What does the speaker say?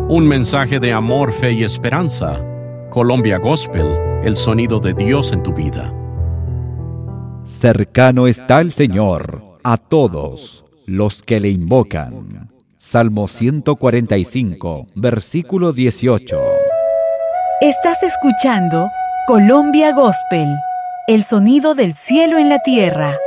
Un mensaje de amor, fe y esperanza. Colombia Gospel, el sonido de Dios en tu vida. Cercano está el Señor a todos los que le invocan. Salmo 145, versículo 18. Estás escuchando Colombia Gospel, el sonido del cielo en la tierra.